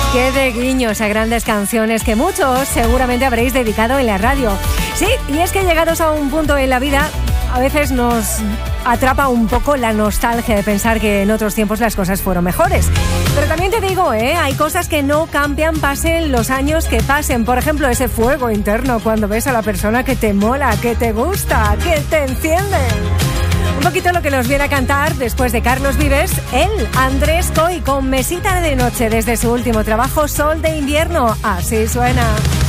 Qué de guiños a grandes canciones que muchos seguramente habréis dedicado en la radio. Sí, y es que llegados a un punto en la vida, a veces nos atrapa un poco la nostalgia de pensar que en otros tiempos las cosas fueron mejores. Pero también te digo, hay cosas que no cambian, pasen los años que pasen. Por ejemplo, ese fuego interno cuando ves a la persona que te mola, que te gusta, que te enciende. Un poquito lo que nos viene a cantar después de Carlos Vives, Andrés Coy, con Mesita de Noche desde su último trabajo, Sol de Invierno. Así suena.